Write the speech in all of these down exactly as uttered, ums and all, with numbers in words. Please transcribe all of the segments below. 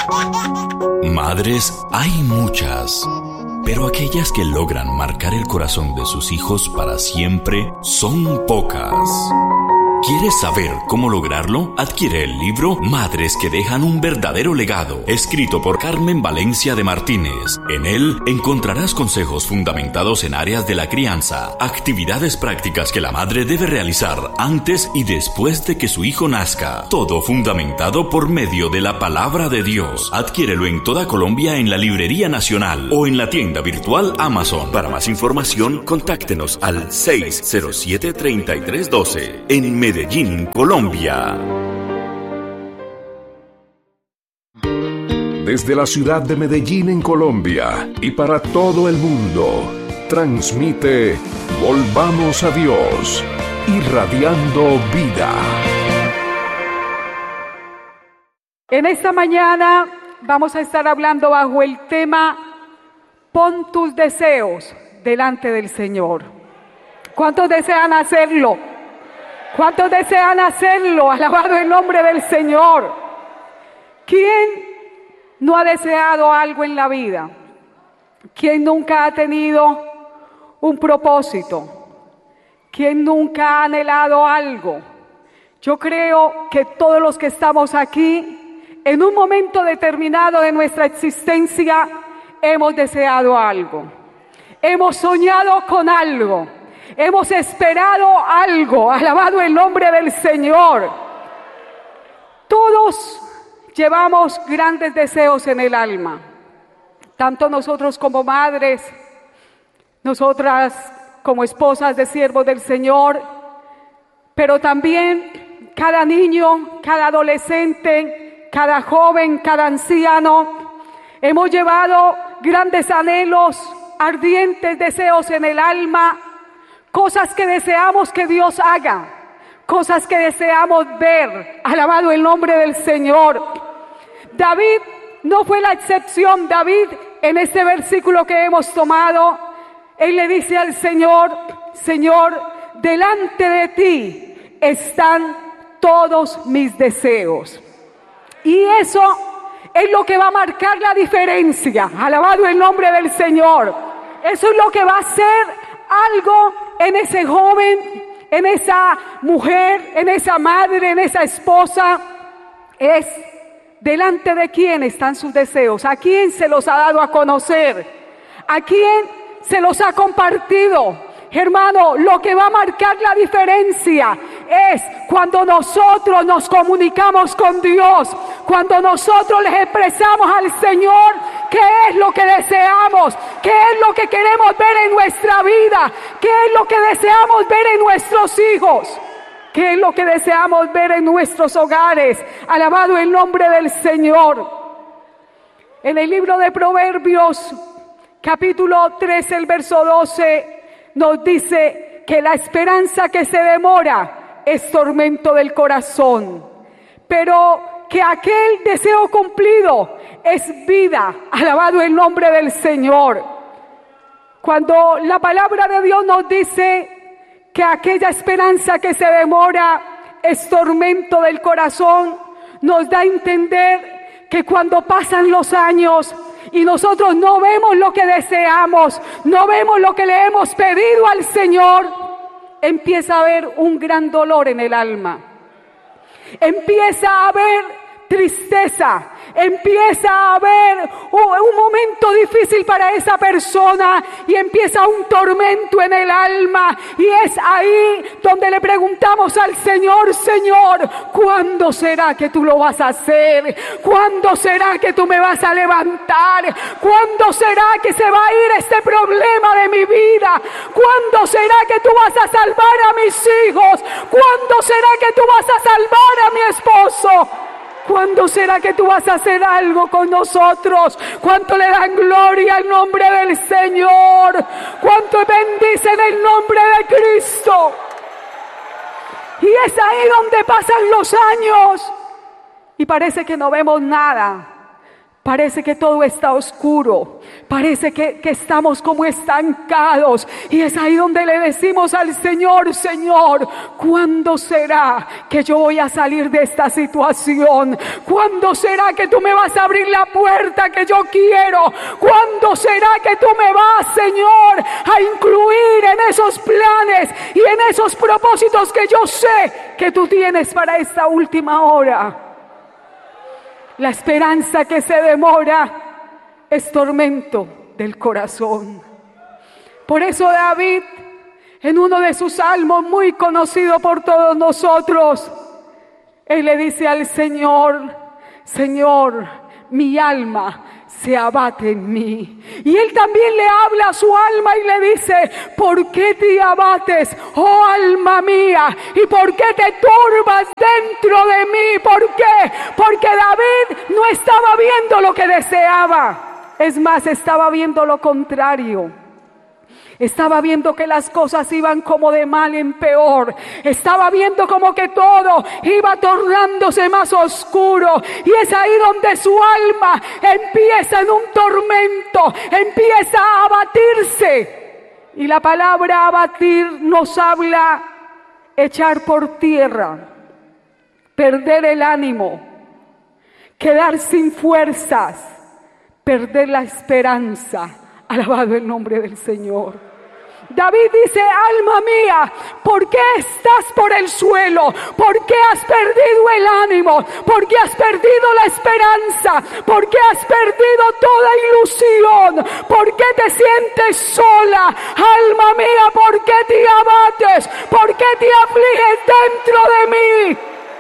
Madres hay muchas, pero aquellas que logran marcar el corazón de sus hijos para siempre son pocas. ¿Quieres saber cómo lograrlo? Adquiere el libro Madres que dejan un verdadero legado, escrito por Carmen Valencia de Martínez. En él encontrarás consejos fundamentados en áreas de la crianza, actividades prácticas que la madre debe realizar antes y después de que su hijo nazca. Todo fundamentado por medio de la palabra de Dios. Adquiérelo en toda Colombia en la Librería Nacional o en la tienda virtual Amazon. Para más información, contáctenos al seis cero siete, treinta y tres doce en Medellín, Colombia. Desde la ciudad de Medellín, en Colombia, y para todo el mundo, transmite Volvamos a Dios, irradiando vida. En esta mañana vamos a estar hablando bajo el tema Pon tus deseos delante del Señor. ¿Cuántos desean hacerlo? ¿Cuántos desean hacerlo? Alabado el nombre del Señor. ¿Quién no ha deseado algo en la vida? ¿Quién nunca ha tenido un propósito? ¿Quién nunca ha anhelado algo? Yo creo que todos los que estamos aquí, en un momento determinado de nuestra existencia, hemos deseado algo. Hemos soñado con algo. Hemos esperado algo, alabado el nombre del Señor. Todos llevamos grandes deseos en el alma, tanto nosotros como madres, nosotras como esposas de siervos del Señor, pero también cada niño, cada adolescente, cada joven, cada anciano, hemos llevado grandes anhelos, ardientes deseos en el alma, cosas que deseamos que Dios haga, cosas que deseamos ver, alabado el nombre del Señor. David no fue la excepción. David, en este versículo que hemos tomado, él le dice al Señor: Señor, delante de ti están todos mis deseos. Y eso es lo que va a marcar la diferencia, alabado el nombre del Señor. Eso es lo que va a hacer algo en ese joven, en esa mujer, en esa madre, en esa esposa. Es delante de quién están sus deseos, a quién se los ha dado a conocer, a quién se los ha compartido. Hermano, lo que va a marcar la diferencia es cuando nosotros nos comunicamos con Dios, cuando nosotros les expresamos al Señor qué es lo que deseamos, qué es lo que queremos ver en nuestra vida, qué es lo que deseamos ver en nuestros hijos, qué es lo que deseamos ver en nuestros hogares. Alabado el nombre del Señor. En el libro de Proverbios, capítulo trece, el verso doce, nos dice que la esperanza que se demora es tormento del corazón, pero que aquel deseo cumplido es vida. Alabado el nombre del Señor. Cuando la palabra de Dios nos dice que aquella esperanza que se demora es tormento del corazón, nos da a entender que cuando pasan los años y nosotros no vemos lo que deseamos, no vemos lo que le hemos pedido al Señor, empieza a haber un gran dolor en el alma. Empieza a haber tristeza, empieza a haber un, un momento difícil para esa persona y empieza un tormento en el alma, y es ahí donde le preguntamos al Señor: Señor, ¿cuándo será que tú lo vas a hacer? ¿Cuándo será que tú me vas a levantar? ¿Cuándo será que se va a ir este problema de mi vida? ¿Cuándo será que tú vas a salvar a mis hijos? ¿Cuándo será que tú vas a salvar a mi esposo? ¿Cuándo será que tú vas a hacer algo con nosotros? ¿Cuánto le dan gloria al nombre del Señor? ¿Cuánto bendicen el nombre de Cristo? Y es ahí donde pasan los años y parece que no vemos nada. Parece que todo está oscuro, parece que, que estamos como estancados, y es ahí donde le decimos al Señor: Señor, ¿cuándo será que yo voy a salir de esta situación? ¿Cuándo será que tú me vas a abrir la puerta que yo quiero? ¿Cuándo será que tú me vas, Señor, a incluir en esos planes y en esos propósitos que yo sé que tú tienes para esta última hora? La esperanza que se demora es tormento del corazón. Por eso David, en uno de sus salmos muy conocido por todos nosotros, él le dice al Señor: Señor, mi alma se abate en mí. Y él también le habla a su alma y le dice: ¿por qué te abates, oh alma mía? ¿Y por qué te turbas dentro de mí? ¿Por qué? Porque David no estaba viendo lo que deseaba. Es más, estaba viendo lo contrario. Estaba viendo que las cosas iban como de mal en peor. Estaba viendo como que todo iba tornándose más oscuro. Y es ahí donde su alma empieza en un tormento, empieza a abatirse. Y la palabra abatir nos habla echar por tierra, perder el ánimo, quedar sin fuerzas, perder la esperanza. Alabado el nombre del Señor. David dice: alma mía, ¿por qué estás por el suelo? ¿Por qué has perdido el ánimo? ¿Por qué has perdido la esperanza? ¿Por qué has perdido toda ilusión? ¿Por qué te sientes sola? Alma mía, ¿por qué te abates? ¿Por qué te afliges dentro de mí?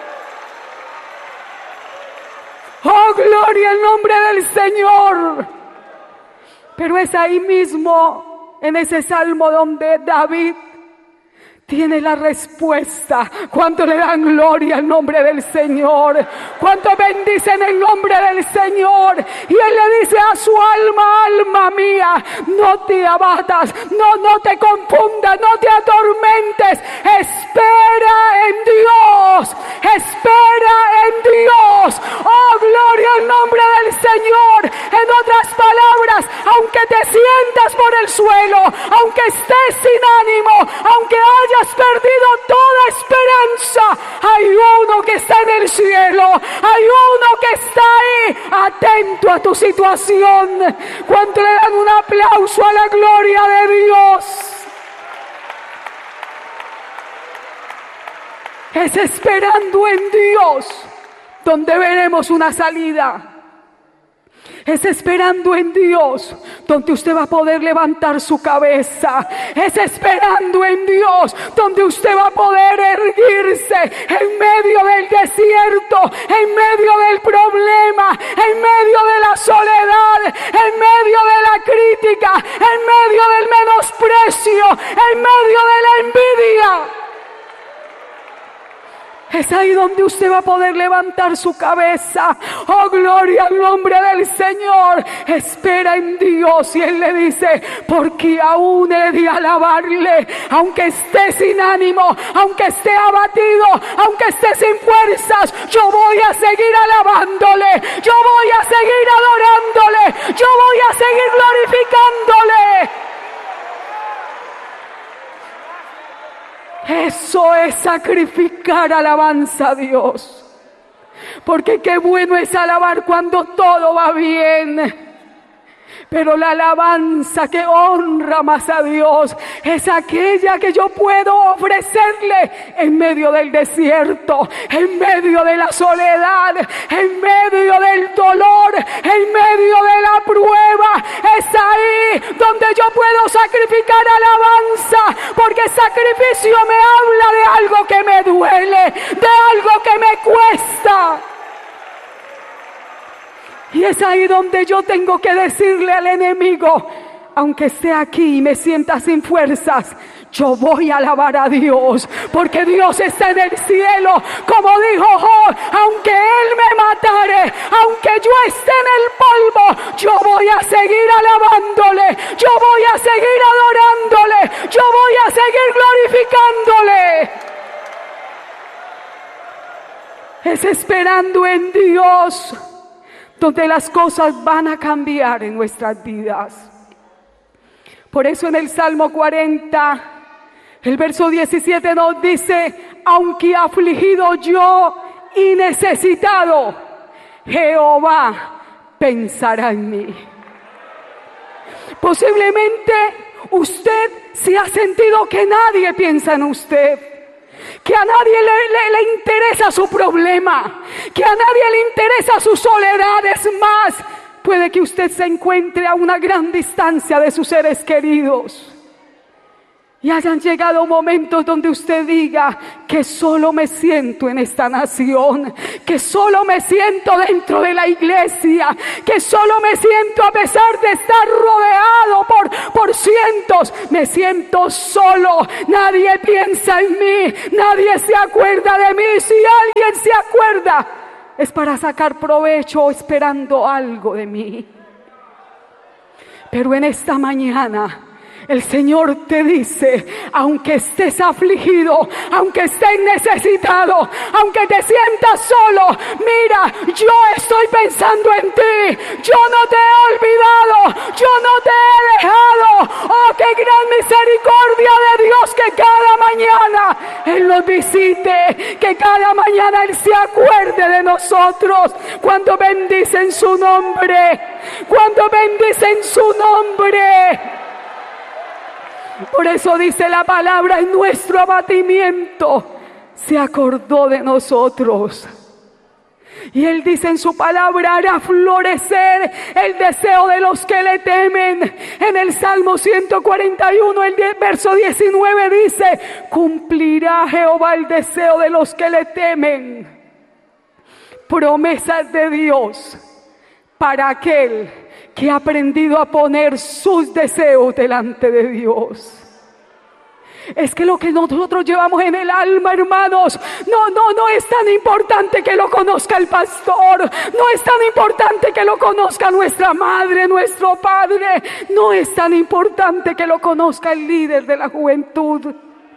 Oh, gloria al nombre del Señor. Pero es ahí mismo, en ese salmo, donde David tiene la respuesta. ¿Cuánto le dan gloria al nombre del Señor? ¿Cuánto bendicen el nombre del Señor? Y él le dice a su alma: alma mía, no te abatas, no, no te confundas, no te atormentes. Espera en Dios, espera en Dios. Oh, gloria al nombre del Señor. En otras palabras, aunque te sientas por el suelo, aunque estés sin ánimo, aunque hayas perdido toda esperanza, hay uno que está en el cielo, hay uno que está ahí atento a tu situación. ¿Cuánto le dan un aplauso a la gloria de Dios? Es esperando en Dios donde veremos una salida. Es esperando en Dios donde usted va a poder levantar su cabeza. Es esperando en Dios donde usted va a poder erguirse en medio del desierto, en medio del problema, en medio de la soledad, en medio de la crítica, en medio del menosprecio, en medio de la envidia. Es ahí donde usted va a poder levantar su cabeza. Oh, gloria al nombre del Señor. Espera en Dios. Y Él le dice: porque aún he de alabarle, aunque esté sin ánimo, aunque esté abatido, aunque esté sin fuerzas, yo voy a seguir alabándole, yo voy a seguir adorándole, yo voy a seguir glorificándole. Eso es sacrificar alabanza a Dios. Porque qué bueno es alabar cuando todo va bien. Pero la alabanza que honra más a Dios es aquella que yo puedo ofrecerle en medio del desierto, en medio de la soledad, en medio del dolor, en medio de la prueba. Es ahí donde yo puedo sacrificar alabanza, porque sacrificio me habla de algo que me duele, de algo que me cuesta. Y es ahí donde yo tengo que decirle al enemigo: aunque esté aquí y me sienta sin fuerzas, yo voy a alabar a Dios, porque Dios está en el cielo. Como dijo Job: aunque Él me matare, aunque yo esté en el polvo, yo voy a seguir alabándole, yo voy a seguir adorándole, yo voy a seguir glorificándole. Es esperando en Dios donde las cosas van a cambiar en nuestras vidas. Por eso en el Salmo cuarenta, el verso diecisiete nos dice: aunque afligido yo y necesitado, Jehová pensará en mí. Posiblemente usted se ha sentido que nadie piensa en usted, que a nadie le, le, le interesa su problema, que a nadie le interesa su soledad. Es más, puede que usted se encuentre a una gran distancia de sus seres queridos y hayan llegado momentos donde usted diga que solo me siento en esta nación, que solo me siento dentro de la iglesia, que solo me siento, a pesar de estar rodeado por, por cientos, me siento solo. Nadie piensa en mí, nadie se acuerda de mí. Si alguien se acuerda, es para sacar provecho esperando algo de mí. Pero en esta mañana el Señor te dice: aunque estés afligido, aunque estés necesitado, aunque te sientas solo, mira, yo estoy pensando en ti, yo no te he olvidado, yo no te he dejado. Oh, qué gran misericordia de Dios, que cada mañana Él nos visite, que cada mañana Él se acuerde de nosotros cuando bendicen su nombre, cuando bendicen su nombre. Por eso dice la palabra: en nuestro abatimiento se acordó de nosotros. Y Él dice en su palabra: hará florecer el deseo de los que le temen. En el Salmo ciento cuarenta y uno, el verso diecinueve dice: cumplirá Jehová el deseo de los que le temen. Promesas de Dios para aquel que ha aprendido a poner sus deseos delante de Dios. Es que lo que nosotros llevamos en el alma, hermanos, no, no, no es tan importante que lo conozca el pastor, no es tan importante que lo conozca nuestra madre, nuestro padre, no es tan importante que lo conozca el líder de la juventud.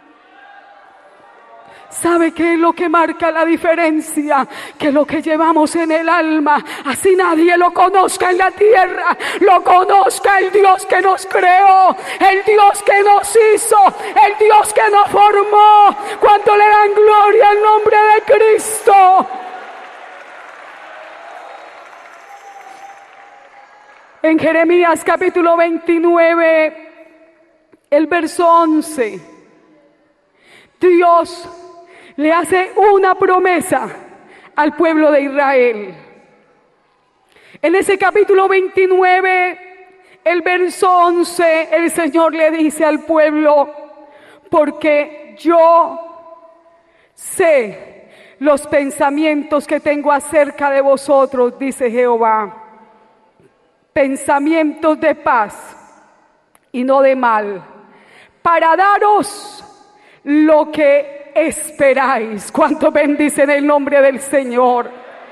¿Sabe qué es lo que marca la diferencia? Que lo que llevamos en el alma, así nadie lo conozca en la tierra, lo conozca el Dios que nos creó, el Dios que nos hizo, el Dios que nos formó. ¿Cuánto le dan gloria al nombre de Cristo? En Jeremías capítulo veintinueve, el verso once, Dios le hace una promesa al pueblo de Israel. En ese capítulo veintinueve, el verso once, el Señor le dice al pueblo: porque yo sé los pensamientos que tengo acerca de vosotros, dice Jehová, pensamientos de paz y no de mal, para daros lo que esperáis. ¿Cuánto bendicen el nombre del Señor?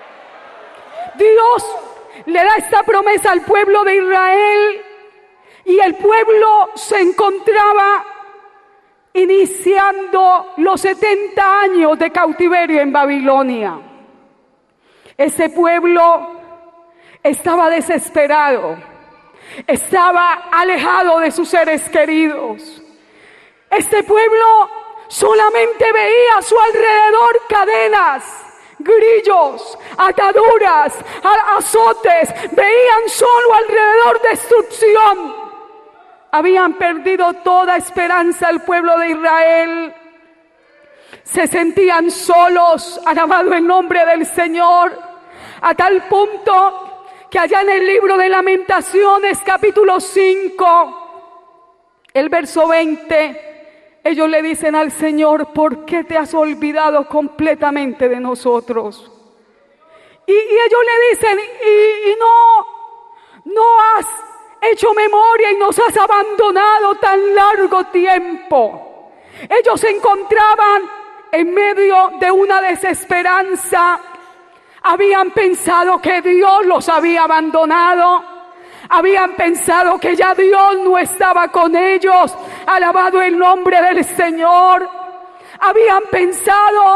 Dios le da esta promesa al pueblo de Israel, y el pueblo se encontraba iniciando los setenta años de cautiverio en Babilonia. Ese pueblo estaba desesperado, estaba alejado de sus seres queridos. Este pueblo solamente veía a su alrededor cadenas, grillos, ataduras, azotes. Veían solo alrededor destrucción. Habían perdido toda esperanza el pueblo de Israel. Se sentían solos, alabado el nombre del Señor, a tal punto que allá en el libro de Lamentaciones, capítulo cinco, el verso veinte, ellos le dicen al Señor: ¿por qué te has olvidado completamente de nosotros? Y, y ellos le dicen: y, y no, no has hecho memoria y nos has abandonado tan largo tiempo. Ellos se encontraban en medio de una desesperanza. Habían pensado que Dios los había abandonado. Habían pensado que ya Dios no estaba con ellos. Alabado el nombre del Señor. Habían pensado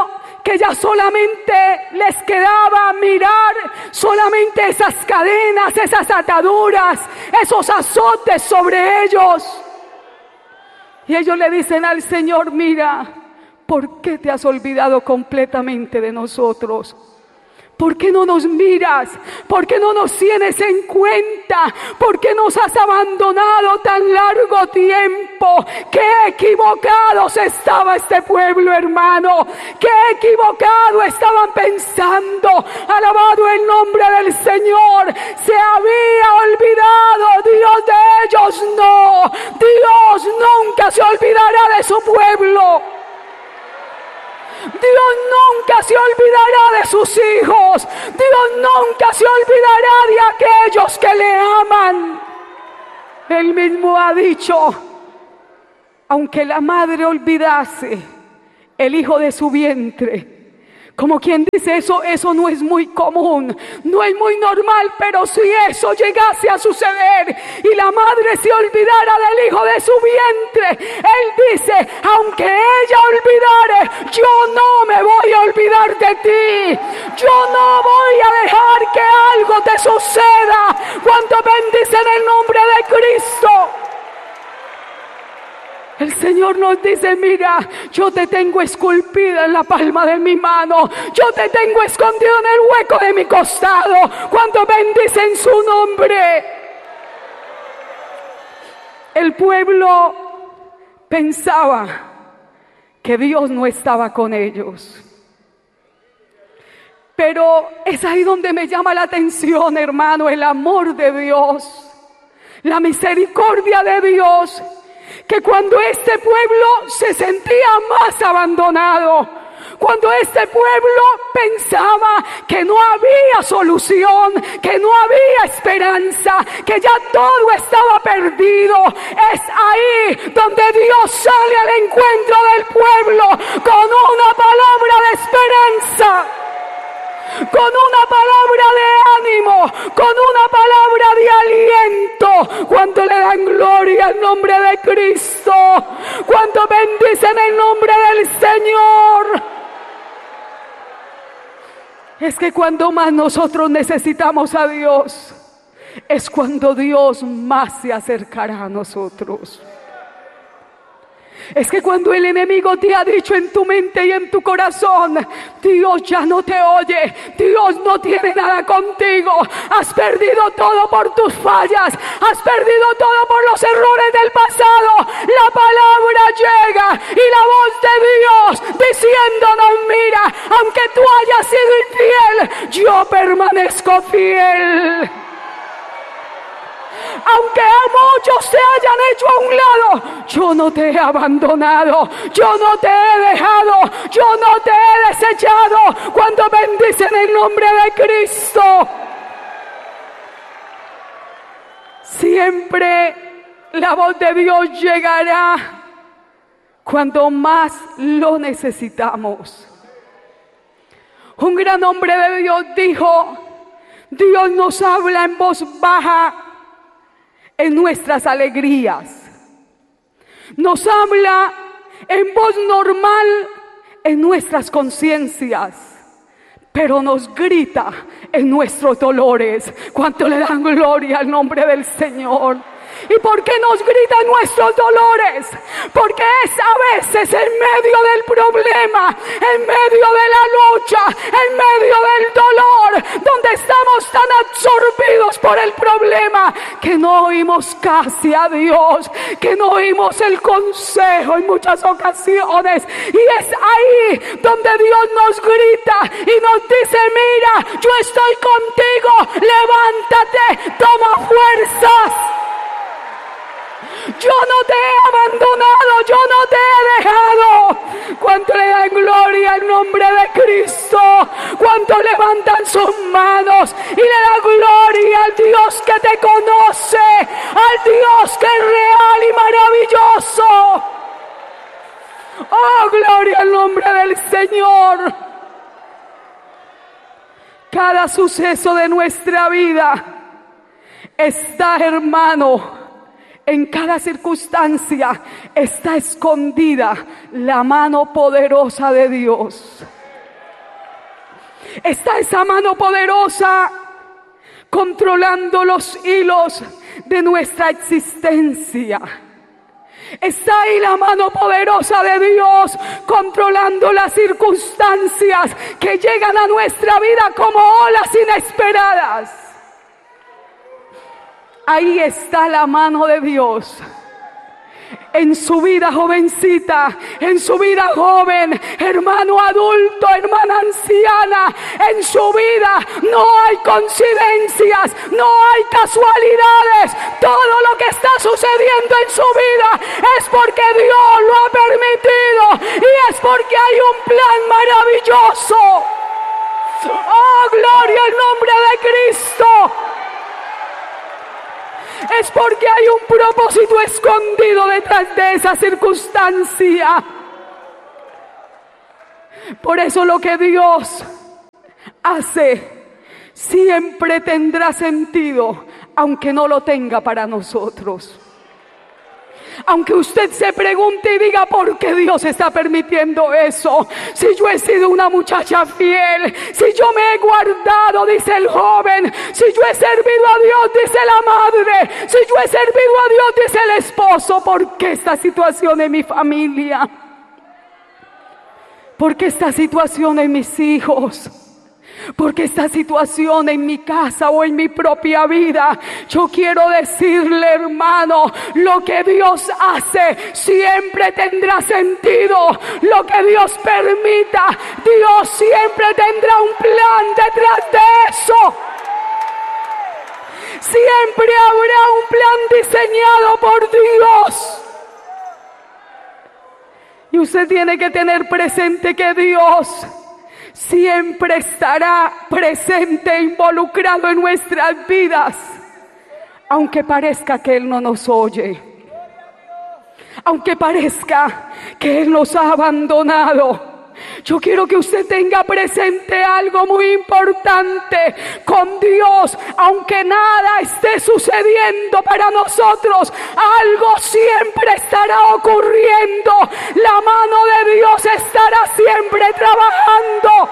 que ya solamente les quedaba mirar solamente esas cadenas, esas ataduras, esos azotes sobre ellos. Y ellos le dicen al Señor: mira, ¿por qué te has olvidado completamente de nosotros? ¿Por qué no nos miras? ¿Por qué no nos tienes en cuenta? ¿Por qué nos has abandonado tan largo tiempo? ¡Qué equivocados estaba este pueblo, hermano! ¡Qué equivocado estaban pensando! Alabado el nombre del Señor. Se había olvidado Dios de ellos. No, Dios nunca se olvidará de su pueblo. Dios nunca se olvidará de sus hijos. Dios nunca se olvidará de aquellos que le aman. Él mismo ha dicho: aunque la madre olvidase el hijo de su vientre, como quien dice, eso, eso no es muy común, no es muy normal, pero si eso llegase a suceder y la madre se olvidara del hijo de su vientre, Él dice: aunque ella olvidare, yo no me voy a olvidar de ti. Yo no voy a dejar que algo te suceda. Cuando bendicen el nombre de Cristo, el Señor nos dice: mira, yo te tengo esculpida en la palma de mi mano, yo te tengo escondido en el hueco de mi costado. Cuando bendicen su nombre, el pueblo pensaba que Dios no estaba con ellos. Pero es ahí donde me llama la atención, hermano, el amor de Dios, la misericordia de Dios. Que cuando este pueblo se sentía más abandonado, cuando este pueblo pensaba que no había solución, que no había esperanza, que ya todo estaba perdido, es ahí donde Dios sale al encuentro del pueblo con una palabra de esperanza, con una palabra de ánimo, con una palabra de aliento. Cuando le dan gloria al nombre de Cristo, cuando bendicen el nombre del Señor, es que cuando más nosotros necesitamos a Dios, es cuando Dios más se acercará a nosotros. Es que cuando el enemigo te ha dicho en tu mente y en tu corazón: Dios ya no te oye, Dios no tiene nada contigo, has perdido todo por tus fallas, has perdido todo por los errores del pasado, la palabra llega y la voz de Dios diciéndonos: mira, aunque tú hayas sido infiel, yo permanezco fiel. Aunque a muchos se hayan hecho a un lado, yo no te he abandonado, yo no te he dejado, yo no te he desechado. Cuando bendicen el nombre de Cristo, siempre la voz de Dios llegará cuando más lo necesitamos. Un gran hombre de Dios dijo: Dios nos habla en voz baja en nuestras alegrías, nos habla en voz normal en nuestras conciencias, pero nos grita en nuestros dolores. ¿Cuánto le dan gloria al nombre del Señor? ¿Y por qué nos grita en nuestros dolores? Porque es a veces en medio del problema, en medio de la lucha, en medio del dolor, donde estamos tan absorbidos por el problema que no oímos casi a Dios, que no oímos el consejo en muchas ocasiones. Y es ahí donde Dios nos grita y nos dice: mira, yo estoy contigo, levántate, toma fuerzas. Yo no te he abandonado, yo no te he dejado. Cuando le dan gloria al nombre de Cristo, cuando levantan sus manos y le dan gloria al Dios que te conoce, al Dios que es real y maravilloso. Oh, gloria al nombre del Señor. Cada suceso de nuestra vida está, hermano, en cada circunstancia está escondida la mano poderosa de Dios. Está esa mano poderosa controlando los hilos de nuestra existencia. Está ahí la mano poderosa de Dios controlando las circunstancias que llegan a nuestra vida como olas inesperadas. Ahí está la mano de Dios. En su vida, jovencita, en su vida, joven, hermano adulto, hermana anciana, en su vida no hay coincidencias, no hay casualidades. Todo lo que está sucediendo en su vida es porque Dios lo ha permitido y es porque hay un plan maravilloso. ¡Oh, gloria al nombre de Cristo! Es porque hay un propósito escondido detrás de esa circunstancia. Por eso lo que Dios hace siempre tendrá sentido, aunque no lo tenga para nosotros. Aunque usted se pregunte y diga ¿por qué Dios está permitiendo eso? Si yo he sido una muchacha fiel, si yo me he guardado, dice el joven, si yo he servido a Dios, dice la madre, si yo he servido a Dios, dice el esposo, ¿por qué esta situación en mi familia? ¿Por qué esta situación en mis hijos? Porque esta situación en mi casa o en mi propia vida, yo quiero decirle, hermano, lo que Dios hace siempre tendrá sentido. Lo que Dios permita, Dios siempre tendrá un plan detrás de eso. Siempre habrá un plan diseñado por Dios. Y usted tiene que tener presente que Dios siempre estará presente e involucrado en nuestras vidas, aunque parezca que Él no nos oye, aunque parezca que Él nos ha abandonado. Yo quiero que usted tenga presente algo muy importante. Con Dios, aunque nada esté sucediendo para nosotros, algo siempre estará ocurriendo. La mano de Dios estará siempre trabajando.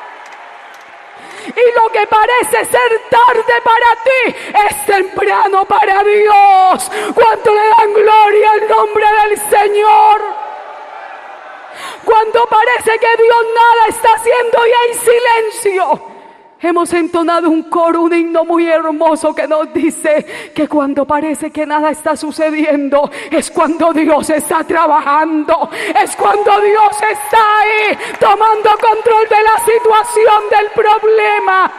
Y lo que parece ser tarde para ti es temprano para Dios. ¿Cuánto le dan gloria al nombre del Señor? Cuando parece que Dios nada está haciendo y hay silencio. Hemos entonado un coro, un himno muy hermoso que nos dice que cuando parece que nada está sucediendo es cuando Dios está trabajando, es cuando Dios está ahí tomando control de la situación, del problema.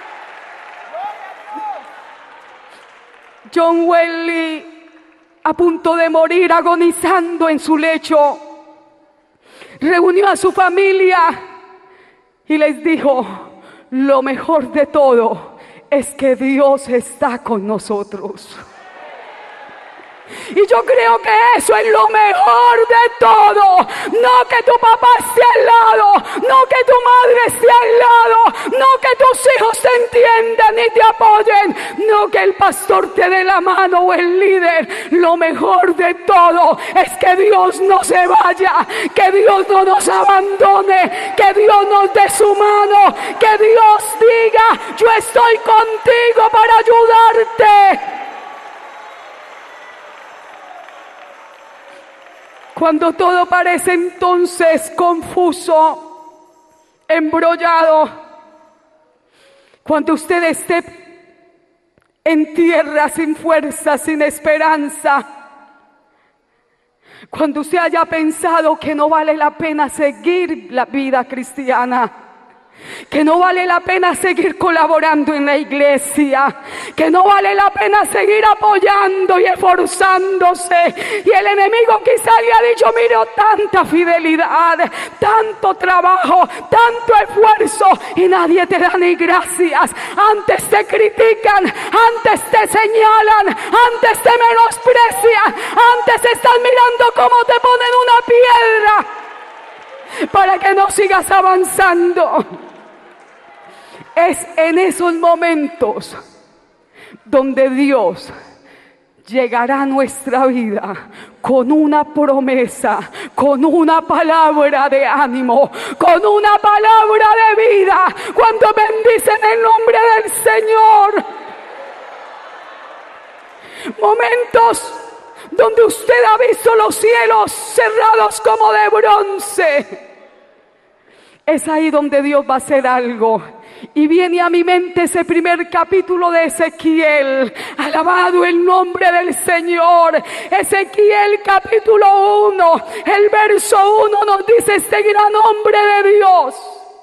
John Wesley, a punto de morir, agonizando en su lecho, reunió a su familia y les dijo: lo mejor de todo es que Dios está con nosotros. Y yo creo que eso es lo mejor de todo. No que tu papá esté al lado, no que tu madre esté al lado, no que tus hijos te entiendan y te apoyen, no que el pastor te dé la mano o el líder. Lo mejor de todo es que Dios no se vaya, que Dios no nos abandone, que Dios nos dé su mano, que Dios diga: yo estoy contigo para ayudarte. Cuando todo parece entonces confuso, embrollado, cuando usted esté en tierra sin fuerza, sin esperanza, cuando usted haya pensado que no vale la pena seguir la vida cristiana, que no vale la pena seguir colaborando en la iglesia, que no vale la pena seguir apoyando y esforzándose, y el enemigo quizá le ha dicho: mire, tanta fidelidad, tanto trabajo, tanto esfuerzo, y nadie te da ni gracias. Antes te critican, antes te señalan, antes te menosprecian, antes están mirando cómo te ponen una piedra para que no sigas avanzando. Es en esos momentos donde Dios llegará a nuestra vida con una promesa, con una palabra de ánimo, con una palabra de vida, cuando bendicen el nombre del Señor. Momentos donde usted ha visto los cielos cerrados como de bronce. Es ahí donde Dios va a hacer algo. Y viene a mi mente ese primer capítulo de Ezequiel. Alabado el nombre del Señor. Ezequiel capítulo uno, el verso uno nos dice este gran hombre de Dios: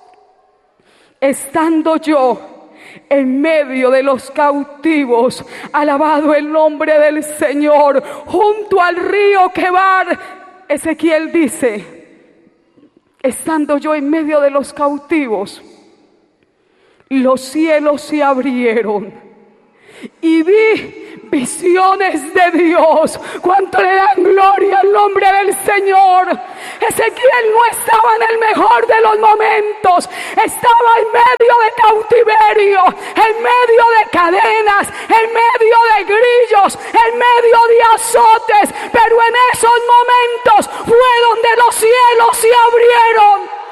estando yo en medio de los cautivos, alabado el nombre del Señor, junto al río Quebar. Ezequiel dice: estando yo en medio de los cautivos, los cielos se abrieron y vi visiones de Dios. ¿Cuánto le dan gloria al nombre del Señor? Ezequiel no estaba en el mejor de los momentos, estaba en medio de cautiverio, en medio de cadenas, en medio de grillos, en medio de azotes, pero en esos momentos fue donde los cielos se abrieron.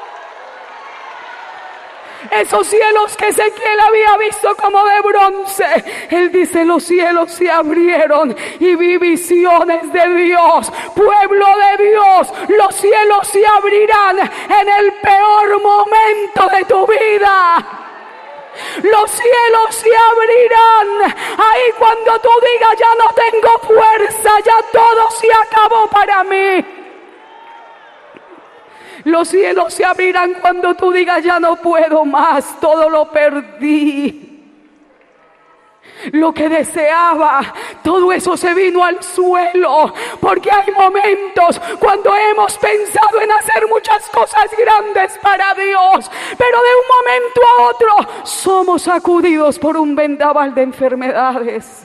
Esos cielos que Ezequiel había visto como de bronce, él dice: los cielos se abrieron y vi visiones de Dios. Pueblo de Dios, los cielos se abrirán en el peor momento de tu vida. Los cielos se abrirán ahí cuando tú digas: ya no tengo fuerza, ya todo se acabó para mí. Los cielos se abrirán cuando tú digas: ya no puedo más, todo lo perdí. Lo que deseaba, todo eso se vino al suelo, porque hay momentos cuando hemos pensado en hacer muchas cosas grandes para Dios, pero de un momento a otro somos sacudidos por un vendaval de enfermedades.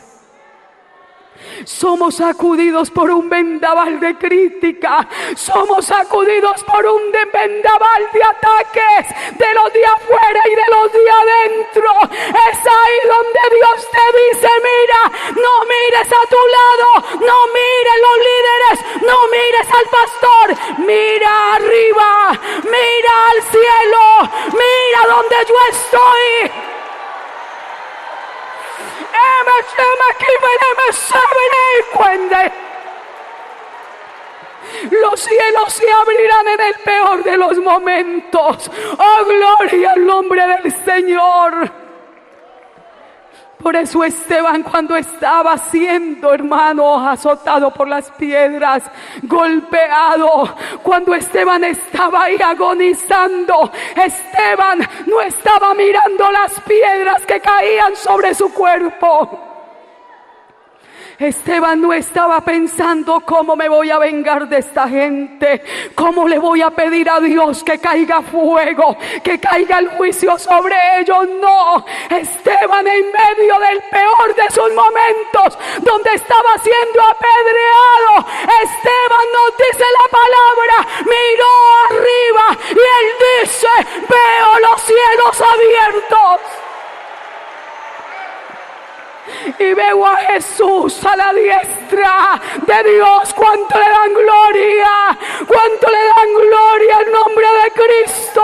Somos sacudidos por un vendaval de crítica. Somos sacudidos por un de vendaval de ataques de los de afuera y de los de adentro. Es ahí donde Dios te dice: mira, no mires a tu lado, no mires los líderes, no mires al pastor, mira arriba, mira al cielo, mira donde yo estoy. Los cielos se abrirán en el peor de los momentos. Oh, gloria al nombre del Señor. Por eso Esteban, cuando estaba siendo, hermano, azotado por las piedras, golpeado, cuando Esteban estaba ahí agonizando, Esteban no estaba mirando las piedras que caían sobre su cuerpo. Esteban no estaba pensando: ¿cómo me voy a vengar de esta gente? ¿Cómo le voy a pedir a Dios que caiga fuego, que caiga el juicio sobre ellos? No, Esteban, en medio del peor de sus momentos, donde estaba siendo apedreado, Esteban nos dice la palabra, miró arriba y él dice: veo los cielos abiertos y veo a Jesús a la diestra de Dios. ¿Cuánto le dan gloria? ¿Cuánto le dan gloria al nombre de Cristo?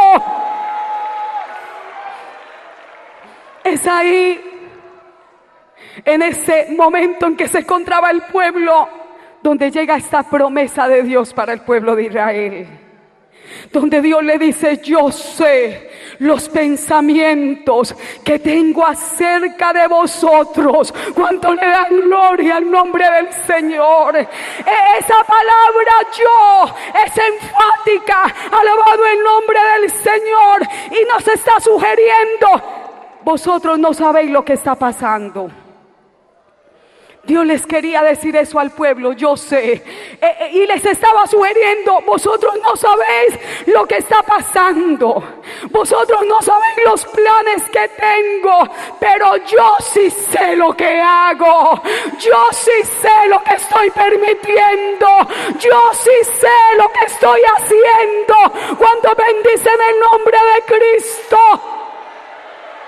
Es ahí, en ese momento en que se encontraba el pueblo, donde llega esta promesa de Dios para el pueblo de Israel, donde Dios le dice: yo sé los pensamientos que tengo acerca de vosotros. ¿Cuánto le dan gloria al nombre del Señor? Esa palabra yo es enfática, alabado el nombre del Señor, y nos está sugiriendo: vosotros no sabéis lo que está pasando. Dios les quería decir eso al pueblo: yo sé. Eh, y les estaba sugiriendo: vosotros no sabéis lo que está pasando. Vosotros no sabéis los planes que tengo, pero yo sí sé lo que hago. Yo sí sé lo que estoy permitiendo. Yo sí sé lo que estoy haciendo cuando bendicen el nombre de Cristo.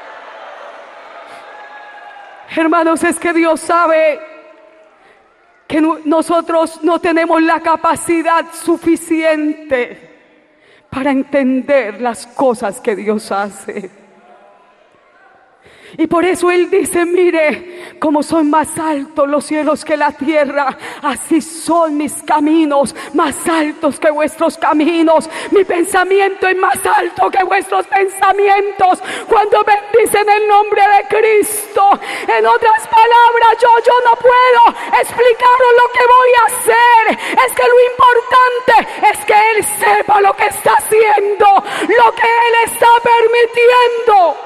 Hermanos, es que Dios sabe que no, nosotros no tenemos la capacidad suficiente para entender las cosas que Dios hace. Y por eso Él dice, mire, como son más altos los cielos que la tierra, así son mis caminos, más altos que vuestros caminos. Mi pensamiento es más alto que vuestros pensamientos. Cuando bendicen el nombre de Cristo, en otras palabras, yo, yo no puedo explicaros lo que voy a hacer. Es que lo importante es que Él sepa lo que está haciendo, lo que Él está permitiendo.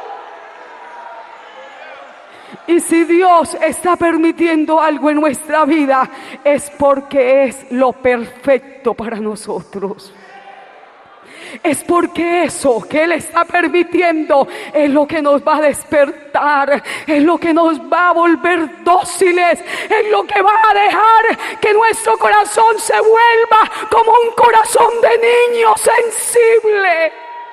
Y si Dios está permitiendo algo en nuestra vida, es porque es lo perfecto para nosotros. Es porque eso que Él está permitiendo es lo que nos va a despertar, es lo que nos va a volver dóciles, es lo que va a dejar que nuestro corazón se vuelva como un corazón de niño sensible.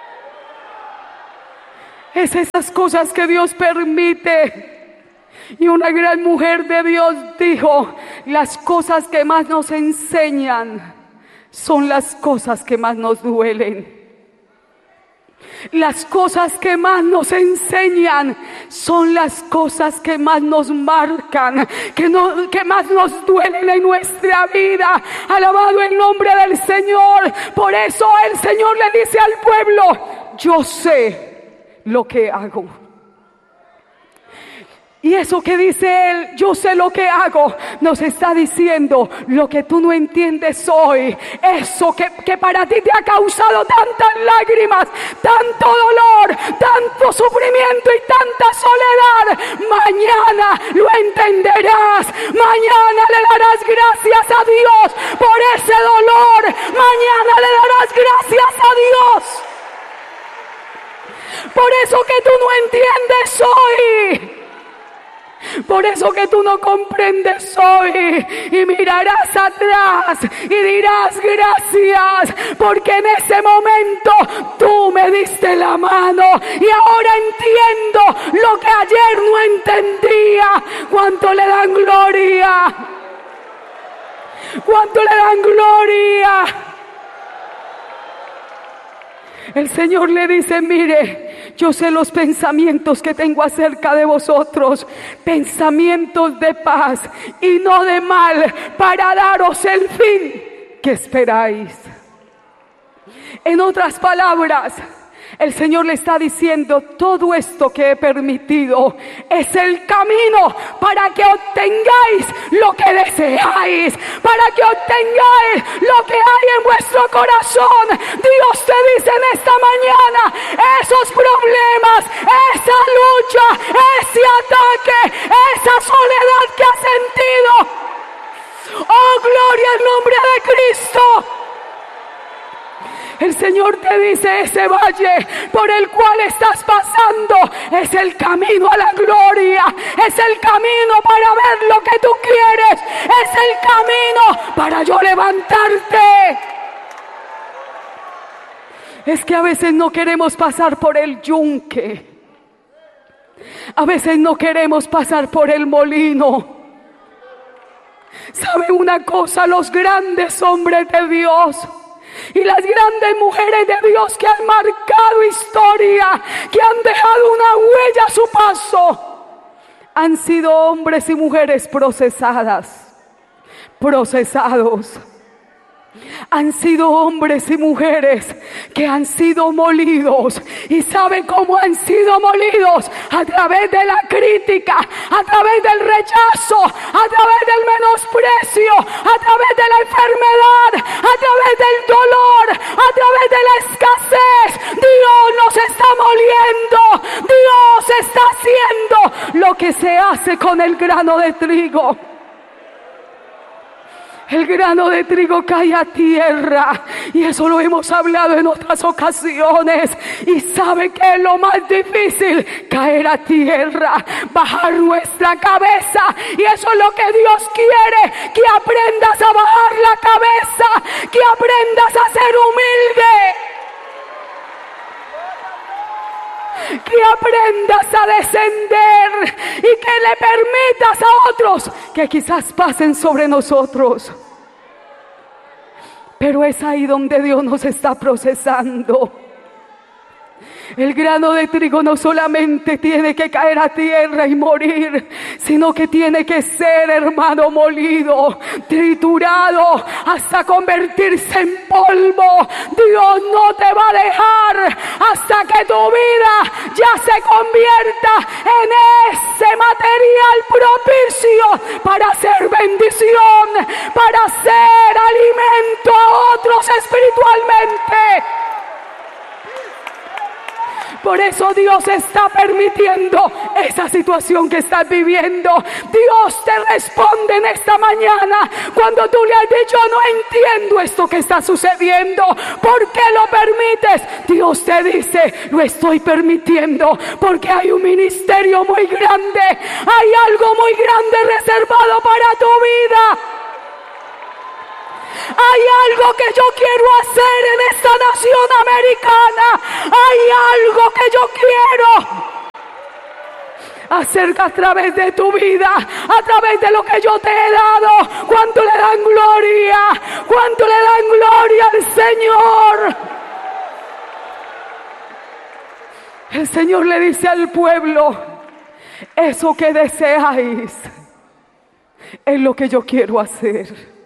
Es esas cosas que Dios permite. Y una gran mujer de Dios dijo, las cosas que más nos enseñan son las cosas que más nos duelen. Las cosas que más nos enseñan son las cosas que más nos marcan, que, no, que más nos duelen en nuestra vida. Alabado el nombre del Señor. Por eso el Señor le dice al pueblo, yo sé lo que hago. Y eso que dice Él, yo sé lo que hago, nos está diciendo lo que tú no entiendes hoy. Eso que, que para ti te ha causado tantas lágrimas, tanto dolor, tanto sufrimiento y tanta soledad. Mañana lo entenderás. Mañana le darás gracias a Dios por ese dolor. Mañana le darás gracias a Dios. Por eso que tú no entiendes hoy. Por eso que tú no comprendes hoy y mirarás atrás y dirás gracias, porque en ese momento tú me diste la mano y ahora entiendo lo que ayer no entendía. ¿Cuánto le dan gloria? ¿Cuánto le dan gloria? El Señor le dice, mire, yo sé los pensamientos que tengo acerca de vosotros, pensamientos de paz y no de mal, para daros el fin que esperáis. En otras palabras, el Señor le está diciendo, todo esto que he permitido es el camino para que obtengáis lo que deseáis, para que obtengáis lo que hay en vuestro corazón. Dios te dice en esta mañana, esos problemas, esa lucha, ese ataque, esa soledad que has sentido, oh gloria al nombre de Cristo. El Señor te dice, ese valle por el cual estás pasando es el camino a la gloria, es el camino para ver lo que tú quieres, es el camino para yo levantarte. Es que a veces no queremos pasar por el yunque, a veces no queremos pasar por el molino. ¿Sabe una cosa? Los grandes hombres de Dios y las grandes mujeres de Dios que han marcado historia, que han dejado una huella a su paso, han sido hombres y mujeres procesadas, procesados. Han sido hombres y mujeres que han sido molidos. ¿Y saben cómo han sido molidos? A través de la crítica, a través del rechazo, a través del menosprecio, a través de la enfermedad, a través del dolor, a través de la escasez. Dios nos está moliendo. Dios está haciendo lo que se hace con el grano de trigo. El grano de trigo cae a tierra, y eso lo hemos hablado en otras ocasiones. Y sabe que es lo más difícil, caer a tierra, bajar nuestra cabeza. Y eso es lo que Dios quiere, que aprendas a bajar la cabeza, que aprendas a ser humilde. que aprendas a descender y que le permitas a otros que quizás pasen sobre nosotros. Pero es ahí donde Dios nos está procesando. El grano de trigo no solamente tiene que caer a tierra y morir, sino que tiene que ser, hermano, molido, triturado, hasta convertirse en polvo. Dios no te va a dejar hasta que tu vida ya se convierta en ese material propicio para hacer bendición, para hacer alimento a otros espiritualmente. Por eso Dios está permitiendo esa situación que estás viviendo. Dios te responde en esta mañana cuando tú le has dicho: no entiendo esto que está sucediendo. ¿Por qué lo permites? Dios te dice: lo estoy permitiendo porque hay un ministerio muy grande. Hay algo muy grande reservado para tu vida. Hay algo que yo quiero hacer en esta nación americana. Hay algo que yo quiero hacer a través de tu vida, a través de lo que yo te he dado. ¿Cuánto le dan gloria? ¿Cuánto le dan gloria al Señor? El Señor le dice al pueblo: eso que deseáis es lo que yo quiero hacer.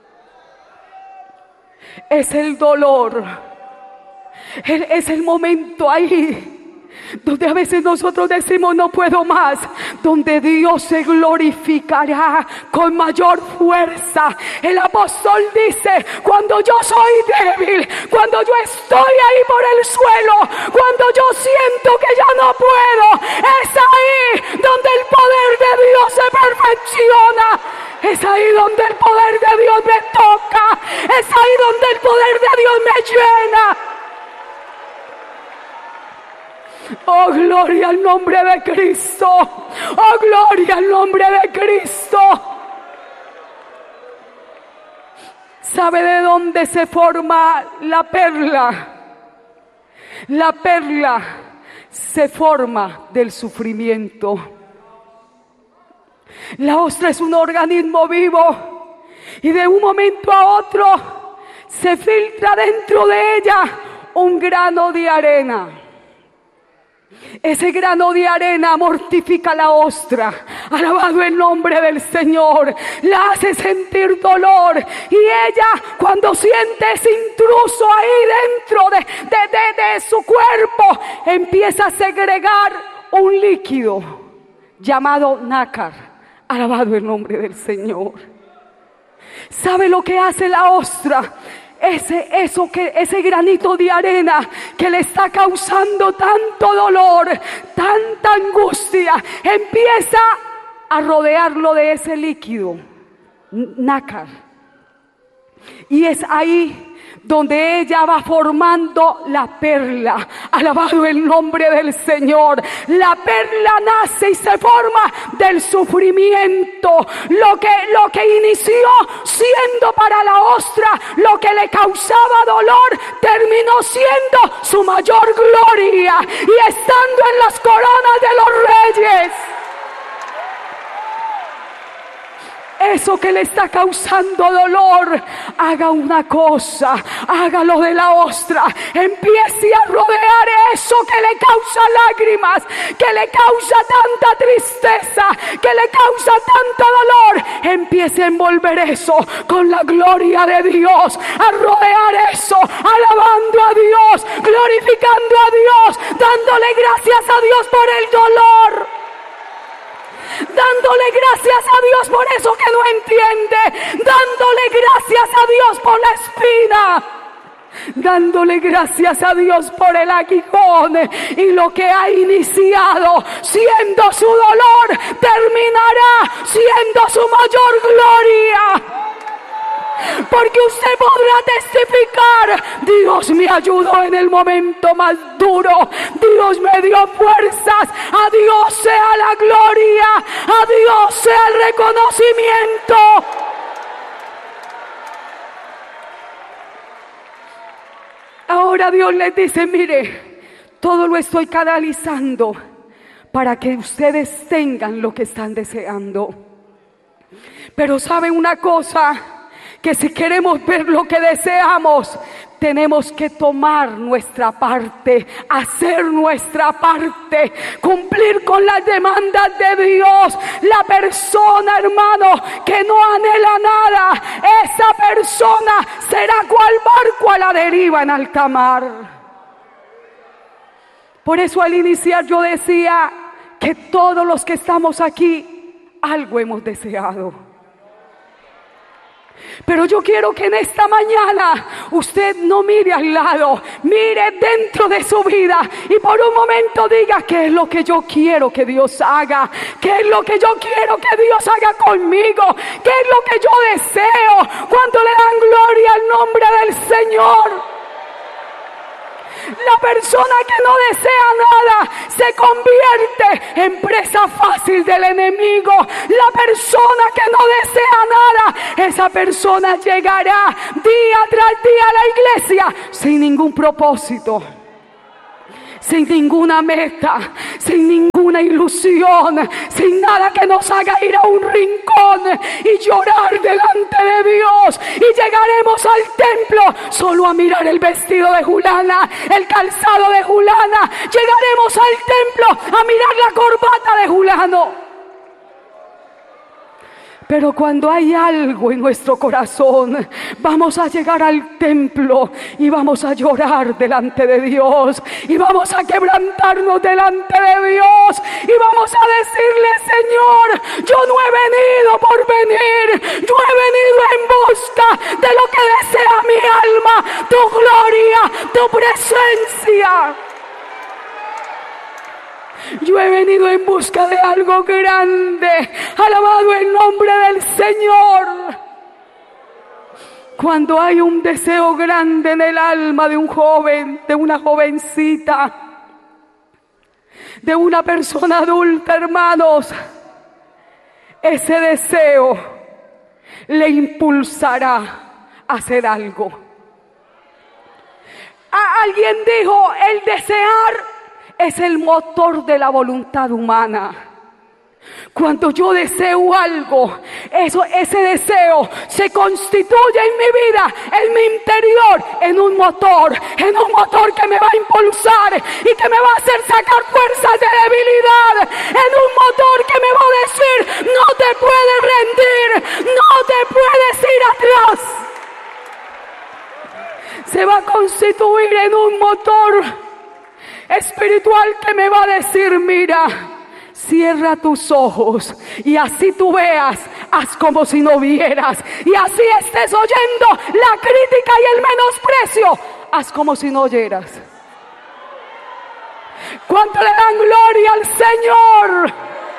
Es el dolor, es el momento ahí donde a veces nosotros decimos: no puedo más, donde Dios se glorificará con mayor fuerza. El apóstol dice: cuando yo soy débil, cuando yo estoy ahí por el suelo, cuando yo siento que ya no puedo, es ahí donde el poder de Dios se perfecciona. Es ahí donde el poder de Dios me toca. Es ahí donde el poder de Dios me llena. Oh, gloria al nombre de Cristo. Oh, gloria al nombre de Cristo. ¿Sabe de dónde se forma la perla? La perla se forma del sufrimiento. La ostra es un organismo vivo y de un momento a otro se filtra dentro de ella un grano de arena. Ese grano de arena mortifica la ostra. Alabado el nombre del Señor. La hace sentir dolor. Y ella, cuando siente ese intruso ahí dentro de, de, de, de su cuerpo, empieza a segregar un líquido llamado nácar. Alabado el nombre del Señor. ¿Sabe lo que hace la ostra? Ese, eso que, ese granito de arena que le está causando tanto dolor, tanta angustia, empieza a rodearlo de ese líquido, nácar. Y es ahí donde ella va formando la perla. Alabado el nombre del Señor. La perla nace y se forma del sufrimiento. Lo que, lo que inició siendo para la ostra lo que le causaba dolor, terminó siendo su mayor gloria y estando en las coronas de los reyes. Eso que le está causando dolor, haga una cosa, hágalo de la ostra, empiece a rodear eso que le causa lágrimas, que le causa tanta tristeza, que le causa tanto dolor. Empiece a envolver eso con la gloria de Dios, a rodear eso, alabando a Dios, glorificando a Dios, dándole gracias a Dios por el dolor. Dándole gracias a Dios por eso que no entiende. Dándole gracias a Dios por la espina. Dándole gracias a Dios por el aguijón. Y lo que ha iniciado siendo su dolor, terminará siendo su mayor gloria. Porque usted podrá testificar: Dios me ayudó en el momento más duro, Dios me dio fuerzas. A Dios sea la gloria, a Dios sea el reconocimiento. Ahora Dios les dice: mire, Todo lo estoy canalizando para que ustedes tengan lo que están deseando. Pero ¿saben una cosa? Que si queremos ver lo que deseamos, tenemos que tomar nuestra parte, hacer nuestra parte, cumplir con las demandas de Dios. La persona, hermano, que no anhela nada, esa persona será cual barco a la deriva en alta mar. Por eso al iniciar yo decía que todos los que estamos aquí, algo hemos deseado. Pero yo quiero que en esta mañana usted no mire al lado, mire dentro de su vida y por un momento diga: ¿qué es lo que yo quiero que Dios haga? ¿Qué es lo que yo quiero que Dios haga conmigo? ¿Qué es lo que yo deseo? ¿Cuánto le dan gloria al nombre del Señor? La persona que no desea nada se convierte en presa fácil del enemigo. La persona que no desea nada, esa persona llegará día tras día a la iglesia sin ningún propósito, sin ninguna meta, sin ninguna ilusión, sin nada que nos haga ir a un rincón y llorar delante de Dios. Y llegaremos al templo solo a mirar el vestido de Julana, el calzado de Julana. Llegaremos al templo a mirar la corbata de Julano. Pero cuando hay algo en nuestro corazón, vamos a llegar al templo y vamos a llorar delante de Dios y vamos a quebrantarnos delante de Dios y vamos a decirle: Señor, yo no he venido por venir, yo he venido en busca de lo que desea mi alma, tu gloria, tu presencia. Yo he venido en busca de algo grande. Alabado el nombre del Señor. Cuando hay un deseo grande en el alma de un joven, de una jovencita, de una persona adulta, hermanos, ese deseo le impulsará a hacer algo. A alguien dijo: el desear es el motor de la voluntad humana. Cuando yo deseo algo, eso, ese deseo se constituye en mi vida, en mi interior, en un motor, en un motor que me va a impulsar y que me va a hacer sacar fuerzas de debilidad, en un motor que me va a decir: no te puedes rendir, no te puedes ir atrás. Se va a constituir en un motor espiritual que me va a decir: mira, cierra tus ojos y así tú veas, haz como si no vieras, y así estés oyendo la crítica y el menosprecio, haz como si no oyeras. ¿Cuánto le dan gloria al Señor?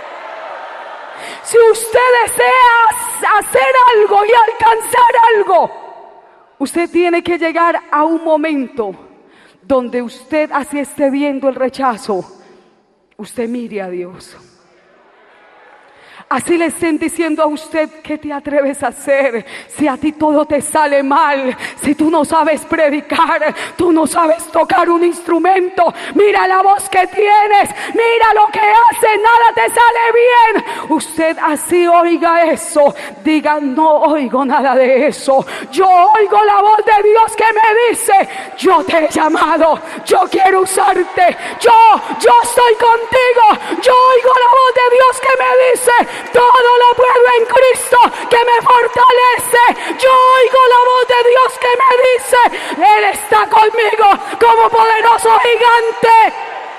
Si usted desea hacer algo y alcanzar algo, usted tiene que llegar a un momento donde usted, así esté viendo el rechazo, usted mire a Dios. Así le estén diciendo a usted: ¿qué te atreves a hacer? Si a ti todo te sale mal, si tú no sabes predicar, tú no sabes tocar un instrumento, mira la voz que tienes, mira lo que haces, nada te sale bien. Usted así oiga eso, diga: no oigo nada de eso, yo oigo la voz de Dios que me dice: yo te he llamado, yo quiero usarte, yo, yo estoy contigo, yo oigo la voz de Dios que me dice: todo lo puedo en Cristo que me fortalece. Yo oigo la voz de Dios que me dice: Él está conmigo como poderoso gigante.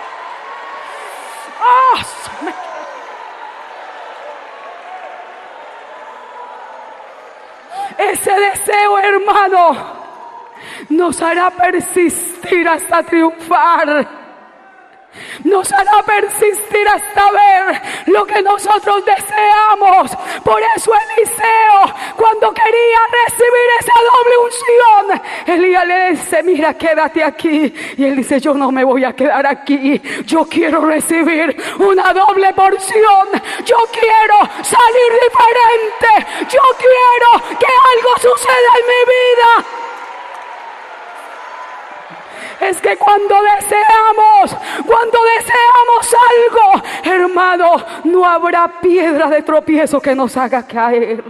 ¡Oh! Ese deseo, hermano, nos hará persistir hasta triunfar. Nos hará persistir hasta ver lo que nosotros deseamos. Por eso Eliseo, cuando quería recibir esa doble unción, Elías le dice: mira, quédate aquí. Y él dice: yo no me voy a quedar aquí, yo quiero recibir una doble porción, yo quiero salir diferente, yo quiero que algo suceda en mi vida. Es que cuando deseamos, cuando deseamos algo, hermano, no habrá piedra de tropiezo que nos haga caer.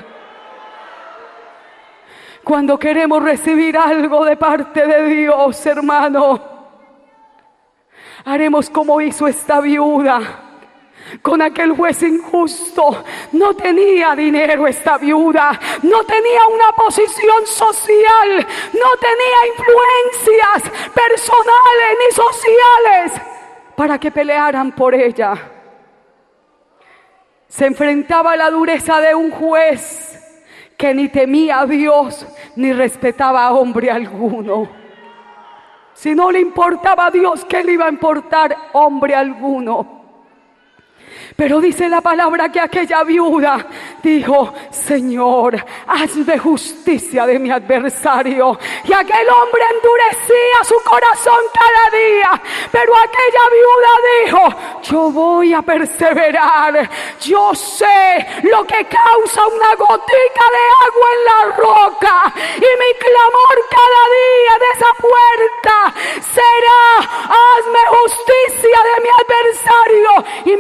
Cuando queremos recibir algo de parte de Dios, hermano, haremos como hizo esta viuda con aquel juez injusto. No tenía dinero esta viuda, no tenía una posición social, no tenía influencias personales ni sociales para que pelearan por ella. Se enfrentaba a la dureza de un juez que ni temía a Dios ni respetaba a hombre alguno. Si no le importaba a Dios, ¿qué le iba a importar hombre alguno? Pero dice la palabra que aquella viuda dijo: Señor, hazme justicia de mi adversario. Y aquel hombre endurecía su corazón cada día, pero aquella viuda dijo: yo voy a perseverar. Yo sé lo que causa una gotica de agua en la roca, y mi clamor cada día de esa puerta será: hazme justicia de mi adversario. Y